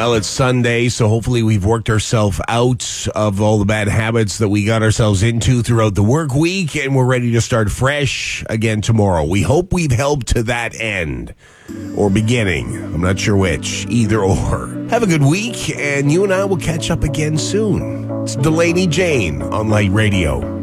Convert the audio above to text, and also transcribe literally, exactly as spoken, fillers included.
Well, it's Sunday, so hopefully we've worked ourselves out of all the bad habits that we got ourselves into throughout the work week, and we're ready to start fresh again tomorrow. We hope we've helped to that end. Or beginning. I'm not sure which. Either or. Have a good week, and you and I will catch up again soon. It's Delaney Jane on Light Radio.